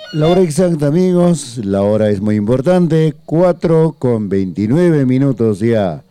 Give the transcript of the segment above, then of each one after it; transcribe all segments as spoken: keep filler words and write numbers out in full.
La hora exacta, amigos, la hora es muy importante, cuatro con veintinueve minutos ya.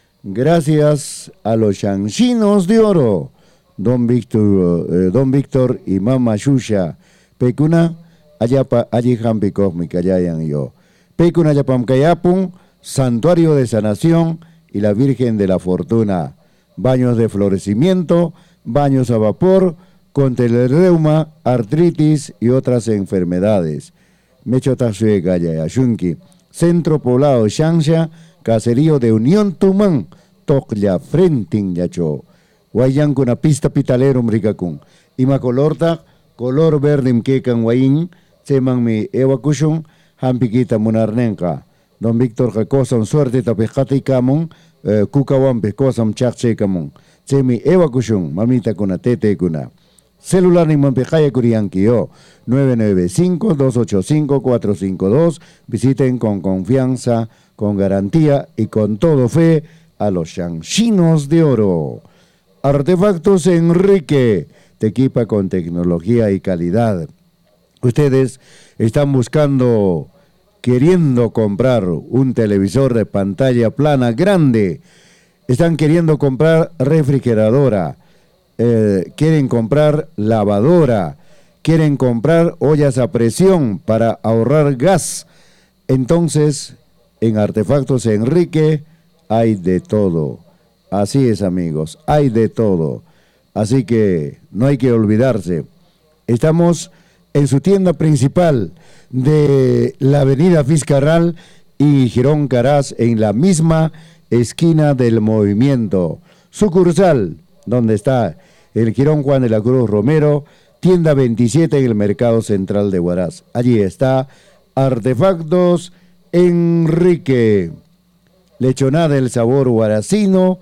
Gracias a los chanchinos de oro, don Víctor, eh, don Víctor y Mama Shusha, Pecuna, Ayapa, Ayijampi Cósmica, Yayan yo. Pecuna Ayapam Kayapun, Santuario de Sanación y la Virgen de la Fortuna. Baños de florecimiento, baños a vapor, contra el reuma, artritis y otras enfermedades. Mechotashue Gaya Yashunki, Centro Poblado Shansha, Caserío de Unión Tumán, Tokya Frentin Yacho. Guayan con una pista pitalero mrikakun. Ima colorta, color verde mkekan guayin, seman mi evacuation, hampikita munarnenka. Don Víctor Jacosan suerte tapejata y camon, kukawan pescosan chakche camon. Semi evacuation, mamita con tete kuna. Celular ni Montpejaya Curianquio, nueve nueve cinco, dos ocho cinco, cuatro cinco dos. Visiten con confianza, con garantía y con todo fe a los chanchinos de oro. Artefactos Enrique te equipa con tecnología y calidad. Ustedes están buscando, queriendo comprar un televisor de pantalla plana grande. Están queriendo comprar refrigeradora. Eh, quieren comprar lavadora, quieren comprar ollas a presión para ahorrar gas. Entonces, en Artefactos Enrique hay de todo. Así es, amigos, hay de todo. Así que no hay que olvidarse. Estamos en su tienda principal de la avenida Fiscarral y Girón Caraz, en la misma esquina del Movimiento. Sucursal, donde está el Girón Juan de la Cruz Romero, tienda veintisiete en el Mercado Central de Huaraz. Allí está Artefactos Enrique. Lechonada del sabor huaracino,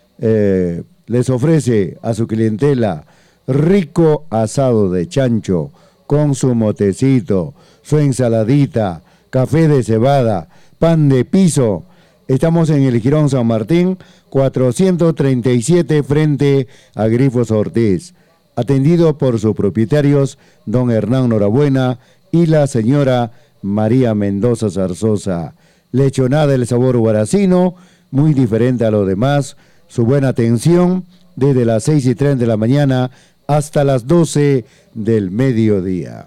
eh, les ofrece a su clientela rico asado de chancho con su motecito, su ensaladita, café de cebada, pan de piso. Estamos en el Girón San Martín, cuatrocientos treinta y siete frente a Grifos Ortiz. Atendido por sus propietarios, don Hernán Norabuena y la señora María Mendoza Zarzosa. Lechonada del sabor huaracino, muy diferente a lo demás. Su buena atención desde las seis y tres de la mañana hasta las doce del mediodía.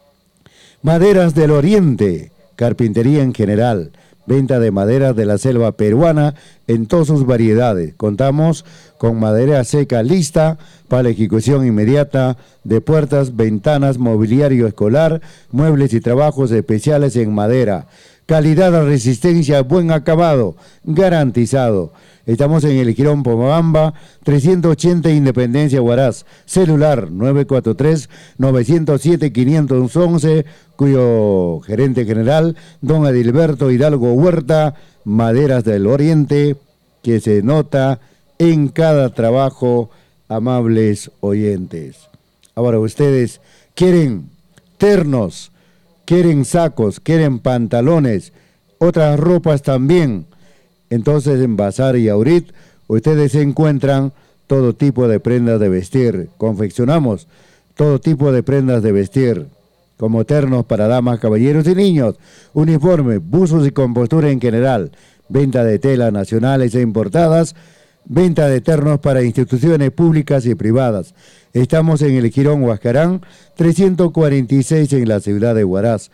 Maderas del Oriente, carpintería en general. Venta de maderas de la selva peruana en todas sus variedades. Contamos con madera seca lista para la ejecución inmediata de puertas, ventanas, mobiliario escolar, muebles y trabajos especiales en madera. Calidad, resistencia, buen acabado, garantizado. Estamos en el Girón Pomabamba, trescientos ochenta Independencia Huaraz. Celular nueve cuatro tres, nueve cero siete, cinco uno uno, cuyo gerente general, don Adilberto Hidalgo Huerta. Maderas del Oriente, que se nota en cada trabajo, amables oyentes. Ahora ustedes quieren ternos, quieren sacos, quieren pantalones, otras ropas también. Entonces en Bazar y Aurit ustedes encuentran todo tipo de prendas de vestir. Confeccionamos todo tipo de prendas de vestir, como ternos para damas, caballeros y niños, uniformes, buzos y compostura en general, venta de telas nacionales e importadas, venta de ternos para instituciones públicas y privadas. Estamos en el Girón Huascarán, trescientos cuarenta y seis en la ciudad de Huaraz.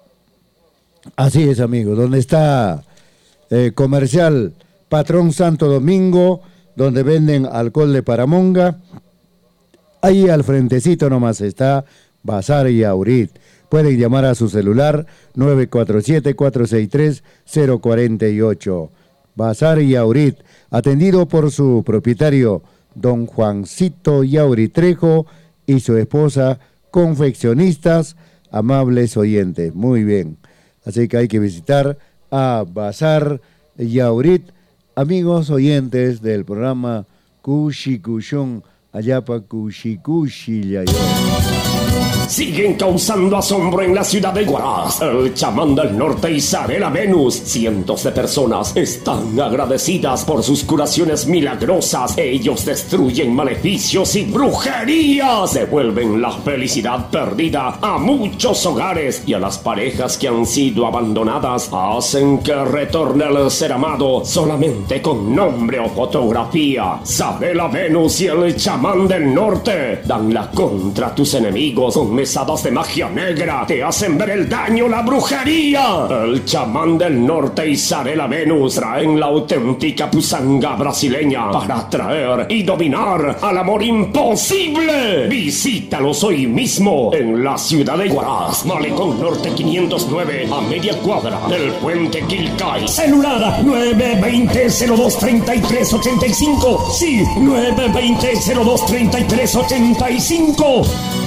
Así es, amigos, donde está eh, Comercial Patrón Santo Domingo, donde venden alcohol de Paramonga. Ahí al frentecito nomás está Bazar y Aurit. Pueden llamar a su celular nueve cuatro siete, cuatro seis tres, cero cuatro ocho. Bazar y Aurit, atendido por su propietario, don Juancito Yauri Trejo, y su esposa, confeccionistas, amables oyentes. Muy bien. Así que hay que visitar a Bazar y Aurit, amigos oyentes del programa Cushikushon, Ayapa Kushikushi Yayo. siguen causando asombro en la ciudad de Huaraz. El chamán del norte Isabela Venus. Cientos de personas están agradecidas por sus curaciones milagrosas. Ellos destruyen maleficios y brujerías. Devuelven la felicidad perdida a muchos hogares y a las parejas que han sido abandonadas. Hacen que retorne el ser amado solamente con nombre o fotografía. Isabela Venus y el chamán del norte dan la contra a tus enemigos con mesadas de magia negra. Te hacen ver el daño, la brujería. El chamán del norte y Isabela Venus traen la auténtica pusanga brasileña para atraer y dominar al amor imposible. Visítalos hoy mismo en la ciudad de Huaraz, Malecón Norte quinientos nueve, a media cuadra del puente Quilcay. Celular nueve veinte cero dos treinta y tres ochenta y cinco. Sí, nueve veinte cero dos treinta y tres ochenta y cinco.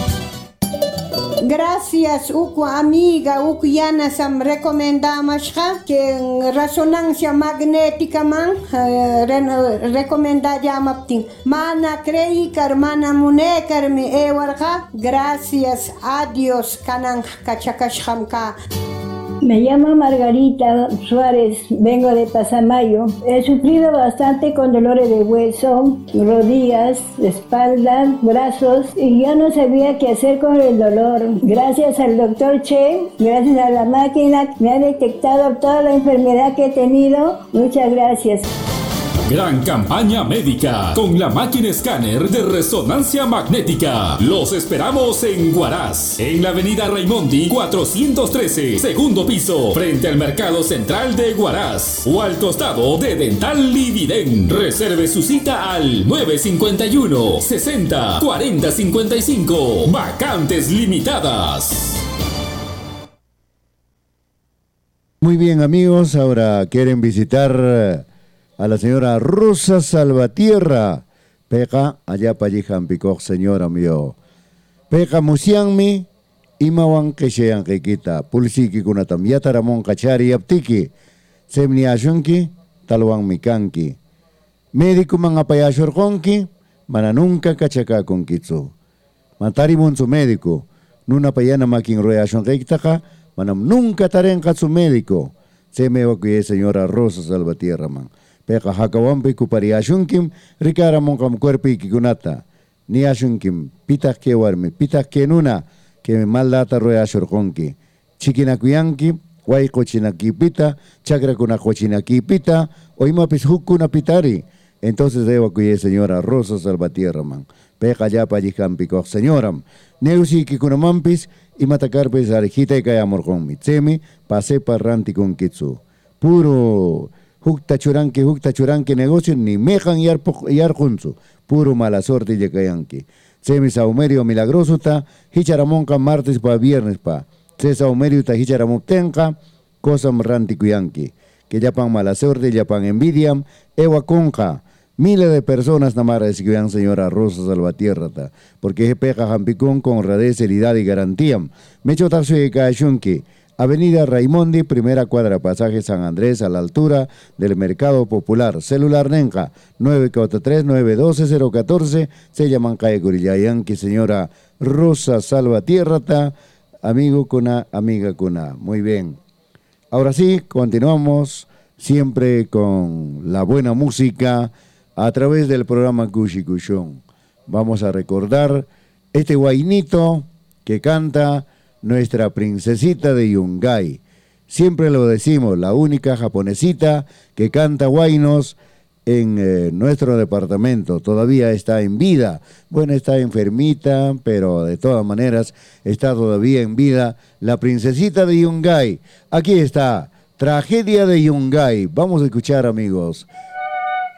Gracias, Uku amiga, Uku Yana Sam recomendamos que en resonancia magnética man uh, recomenda llamapting. Mana crei mana munekar mi ewarga. Gracias a Dios kanan kachakashkamka. Me llamo Margarita Suárez, vengo de Pasamayo. He sufrido bastante con dolores de hueso, rodillas, espalda, brazos y ya no sabía qué hacer con el dolor. Gracias al doctor Che, gracias a la máquina, me ha detectado toda la enfermedad que he tenido. Muchas gracias. Gran campaña médica con la máquina escáner de resonancia magnética. Los esperamos en Huaraz, en la avenida Raimondi cuatrocientos trece, segundo piso, frente al Mercado Central de Huaraz, o al costado de Dental Lividen. Reserve su cita al nueve cinco uno, sesenta, cuarenta cincuenta y cinco. Vacantes limitadas. Muy bien, amigos, ahora quieren visitar a la señora Rosa Salvatierra. Peka allá pa Picoj, señora mío. Peka musianmi, imawan que sean que quita. Pulsiki kunatam yataramon kachari aptiki. Semni ashunki, talwang mikanki. Médico man apayashor konki, mana nunca kachaka con kitsu. Mantari su médico. Nuna payana makin royashon que kitaka, manam nunca taren katsu médico. Se me evacué señora Rosa Salvatierra man. Peka hakawampi kupari ashunkim, rikara monkam cuerpi kikunata. Ni ashunkim, pitak ke warmi, pitak ke nuna, que me maldata roya shorkonki. Chikinakuyanki, wai cochinaki pita, chakra kuna cochinaki pita, oimapis hukuna pitari. Entonces evacué señora Rosa Salvatierra man. Peka ya pa yikampico, señoram. Neusi kikunamanpis, y matacarpis arjita y kayamorkonmi. Tsemi, pase parranti con kitsu. Puro Hukta churanki, hukta churanki negocio, ni mejan yar, yar junzu. Puro mala suerte y cayanki. Semi saumerio milagroso ta, hicharamonka martes pa viernes pa. Se saumerio ta hicharamuktenka, cosam ranti kuyanki. Que yapan mala suerte, yapan envidiam, ewa conca. Miles de personas namara escribían señora Rosa Salvatierra ta. Porque je peja jampicón con honradez, seriedad y garantía. Mecho taxo de kayashunki. Avenida Raimondi, primera cuadra, pasaje San Andrés, a la altura del Mercado Popular. Celular Nenca, nueve cuatro tres, nueve uno dos, cero uno cuatro, se llaman Calle Curillayanqui, señora Rosa Salvatierra, amigo cuna, amiga cuna. Muy bien. Ahora sí, continuamos siempre con la buena música a través del programa Cushi Cushón. Vamos a recordar este guainito que canta nuestra princesita de Yungay. Siempre lo decimos, la única japonesita que canta guainos en eh, nuestro departamento. Todavía está en vida. Bueno, está enfermita, pero de todas maneras está todavía en vida. La princesita de Yungay. Aquí está, Tragedia de Yungay. Vamos a escuchar, amigos.